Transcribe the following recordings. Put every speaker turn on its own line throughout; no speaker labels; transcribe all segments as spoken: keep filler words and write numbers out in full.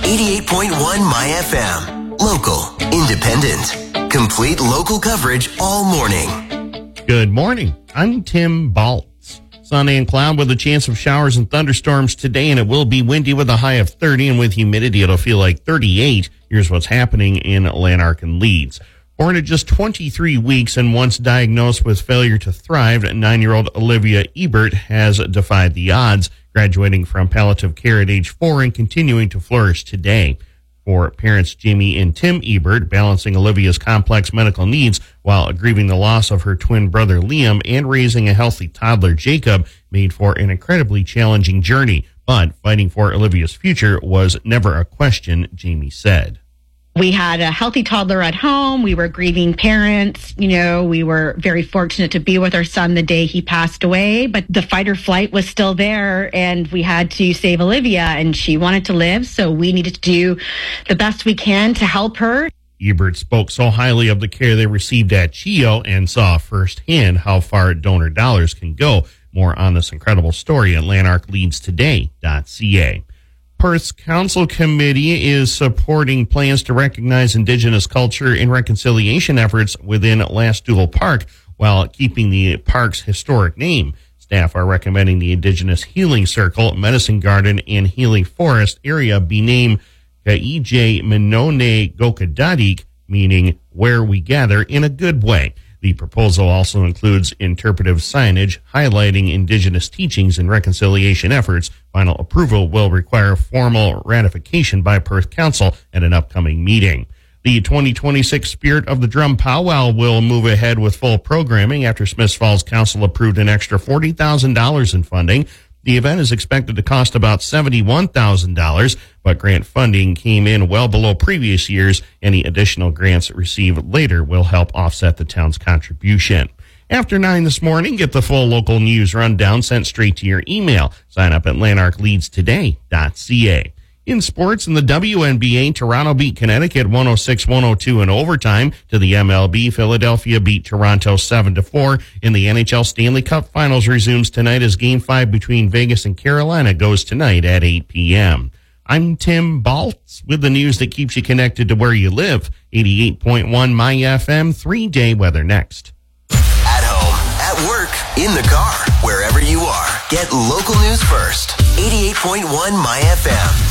eighty-eight point one My F M. Local, independent, complete local coverage all morning.
Good morning. I'm Tim Baltz. Sunny and cloud with a chance of showers and thunderstorms today, and it will be windy with a high of thirty, and with humidity it'll feel like thirty-eight. Here's what's happening in Lanark and Leeds. Born at just twenty-three weeks and once diagnosed with failure to thrive, nine-year-old Olivia Ebert has defied the odds, graduating from palliative care at age four and continuing to flourish today. For parents Jamie and Tim Ebert, balancing Olivia's complex medical needs while grieving the loss of her twin brother Liam and raising a healthy toddler Jacob made for an incredibly challenging journey. But fighting for Olivia's future was never a question, Jamie said.
We had a healthy toddler at home. We were grieving parents. You know, we were very fortunate to be with our son the day he passed away, but the fight or flight was still there, and we had to save Olivia, and she wanted to live, so we needed to do the best we can to help her.
Ebert spoke so highly of the care they received at CHEO and saw firsthand how far donor dollars can go. More on this incredible story at lanark leads today dot c a. Perth's Council Committee is supporting plans to recognize Indigenous culture and reconciliation efforts within Lastduel Park while keeping the park's historic name. Staff are recommending the Indigenous Healing Circle, Medicine Garden, and Healing Forest area be named Kaije Minone Gokadadik, meaning where we gather in a good way. The proposal also includes interpretive signage highlighting Indigenous teachings and reconciliation efforts. Final approval will require formal ratification by Perth Council at an upcoming meeting. The twenty twenty-six Spirit of the Drum Powwow will move ahead with full programming after Smiths Falls Council approved an extra forty thousand dollars in funding. The event is expected to cost about seventy-one thousand dollars, but grant funding came in well below previous years. Any additional grants received later will help offset the town's contribution. After nine this morning, get the full local news rundown sent straight to your email. Sign up at lanark leads today dot c a. In sports, in the W N B A, Toronto beat Connecticut one oh six one oh two in overtime. To the M L B, Philadelphia beat Toronto seven to four. In the N H L Stanley Cup Finals resumes tonight as Game five between Vegas and Carolina goes tonight at eight p.m. I'm Tim Baltz with the news that keeps you connected to where you live. eighty-eight point one My F M, three-day weather next.
At home, at work, in the car, wherever you are. Get local news first. eighty-eight point one My F M.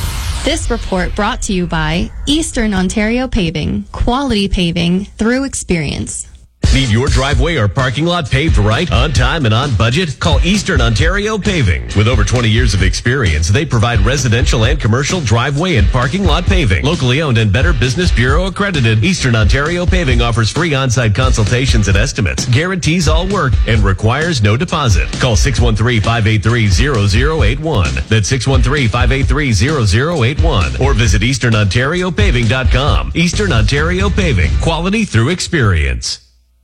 This report brought to you by Eastern Ontario Paving. Quality paving through experience.
Need your driveway or parking lot paved right, on time, and on budget? Call Eastern Ontario Paving. With over twenty years of experience, they provide residential and commercial driveway and parking lot paving. Locally owned and Better Business Bureau accredited, Eastern Ontario Paving offers free on-site consultations and estimates, guarantees all work, and requires no deposit. Call six one three, five eight three, zero zero eight one. That's six one three, five eight three, zero zero eight one. Or visit eastern ontario paving dot com. Eastern Ontario Paving. Quality through experience.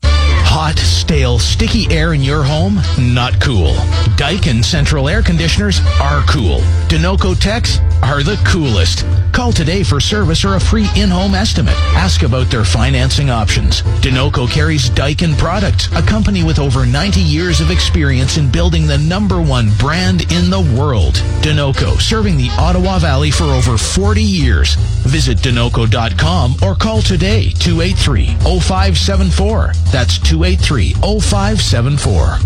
Hot, stale, sticky air in your home? Not cool. Daikin Central Air Conditioners are cool. Denoco Techs are the coolest. Call today for service or a free in-home estimate. Ask about their financing options. Denoco carries Daikin products, a company with over ninety years of experience in building the number one brand in the world. Denoco, serving the Ottawa Valley for over forty years. Visit denoco dot com or call today, two eight three, oh five seven four. That's two eight three, oh five seven four.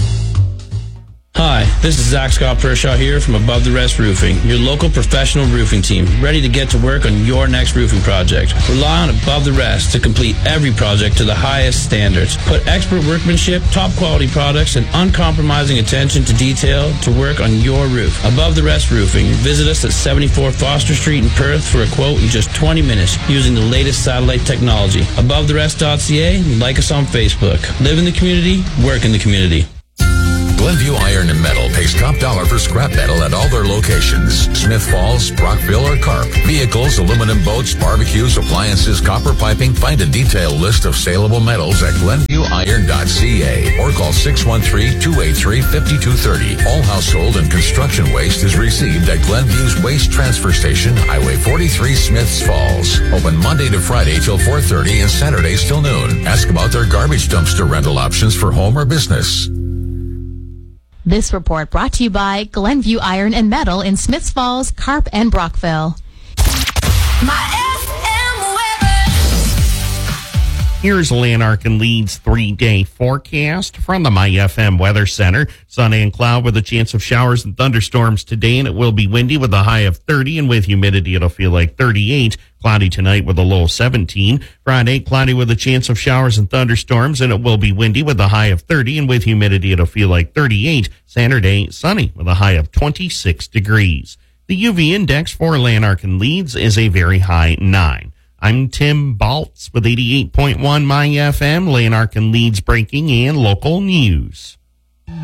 Hi, this is Zach Scott Pershaw here from Above the Rest Roofing, your local professional roofing team, ready to get to work on your next roofing project. Rely on Above the Rest to complete every project to the highest standards. Put expert workmanship, top quality products, and uncompromising attention to detail to work on your roof. Above the Rest Roofing. Visit us at seventy-four Foster Street in Perth for a quote in just twenty minutes using the latest satellite technology. above the rest dot c a. Like us on Facebook. Live in the community, work in the community.
Glenview Iron and Metal pays top dollar for scrap metal at all their locations. Smith Falls, Brockville, or Carp. Vehicles, aluminum boats, barbecues, appliances, copper piping. Find a detailed list of saleable metals at glenview iron dot c a or call six one three, two eight three, five two three zero. All household and construction waste is received at Glenview's Waste Transfer Station, Highway forty-three, Smiths Falls. Open Monday to Friday till four thirty and Saturdays till noon. Ask about their garbage dumpster rental options for home or business.
This report brought to you by Glenview Iron and Metal in Smiths Falls, Carp, and Brockville.
My F M weather.
Here's Lanark and Leeds three-day forecast from the My F M Weather Center. Sun and cloud with a chance of showers and thunderstorms today, and it will be windy with a high of thirty, and with humidity it'll feel like thirty-eight. Cloudy tonight with a low of seventeen. Friday, cloudy with a chance of showers and thunderstorms, and it will be windy with a high of thirty, and with humidity it'll feel like thirty-eight. Saturday, sunny with a high of twenty-six degrees. The U V index for Lanark and Leeds is a very high nine. I'm Tim Baltz with eighty-eight point one My F M, Lanark and Leeds breaking and local news.